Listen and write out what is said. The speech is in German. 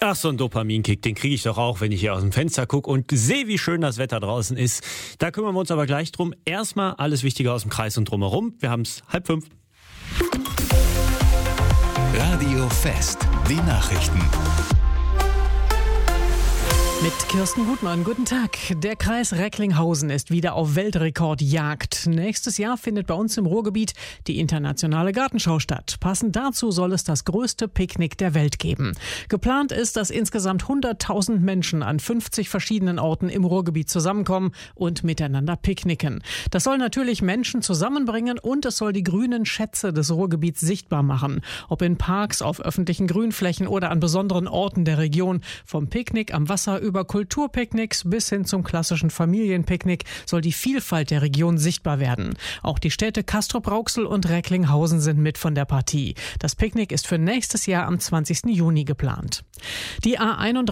Ach, so ein Dopaminkick, den kriege ich doch auch, wenn ich hier aus dem Fenster gucke und sehe, wie schön das Wetter draußen ist. Da kümmern wir uns aber gleich drum. Erstmal alles Wichtige aus dem Kreis und drumherum. Wir haben es 4:30. Radio Fest, die Nachrichten. Mit Kirsten Gutmann, guten Tag. Der Kreis Recklinghausen ist wieder auf Weltrekordjagd. Nächstes Jahr findet bei uns im Ruhrgebiet die internationale Gartenschau statt. Passend dazu soll es das größte Picknick der Welt geben. Geplant ist, dass insgesamt 100.000 Menschen an 50 verschiedenen Orten im Ruhrgebiet zusammenkommen und miteinander picknicken. Das soll natürlich Menschen zusammenbringen und es soll die grünen Schätze des Ruhrgebiets sichtbar machen. Ob in Parks, auf öffentlichen Grünflächen oder an besonderen Orten der Region. Vom Picknick am Wasser über Kulturpicknicks bis hin zum klassischen Familienpicknick soll die Vielfalt der Region sichtbar werden. Auch die Städte Castrop-Rauxel und Recklinghausen sind mit von der Partie. Das Picknick ist für nächstes Jahr am 20. Juni geplant. Die A31